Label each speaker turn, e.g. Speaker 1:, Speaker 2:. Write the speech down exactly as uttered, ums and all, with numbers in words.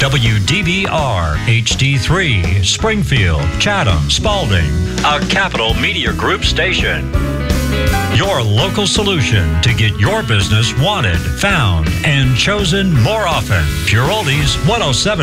Speaker 1: W D B R H D three, Springfield, Chatham, Spalding, a Capital Media Group station. Your local solution to get your business wanted, found, and chosen more often. Pure Oldies one oh seven.